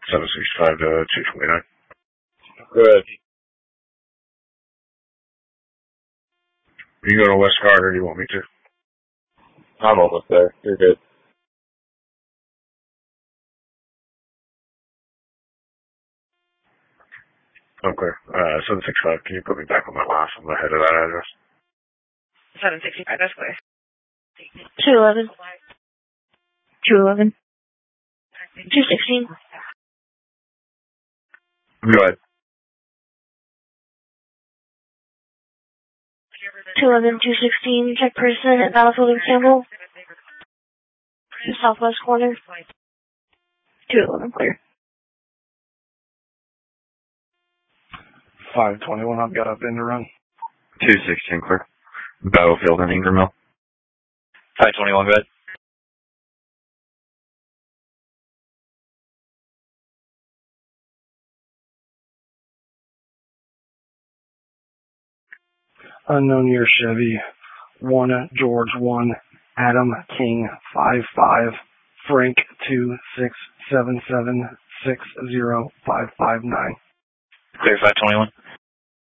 765 to 229. Good. You go to West Guard, or do you want me to? I'm almost there. You're good. Okay. 765, can you put me back on my last? I'm ahead of that address. 765, that's clear. 211. 211. 216. Go ahead. 211, 216, check person at Battlefield and Campbell. The southwest corner. 211, clear. 521, I've got a bin to run. 216, clear. Battlefield and Ingram Mill. 521, go ahead. Unknown year Chevy, 1 George 1, Adam King 55, Frank 2677 60559. Clear 521.